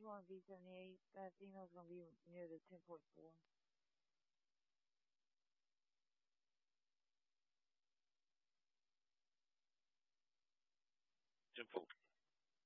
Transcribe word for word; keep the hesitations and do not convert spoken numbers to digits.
one V seventy-eight. That female's gonna be near the ten point four. ten four.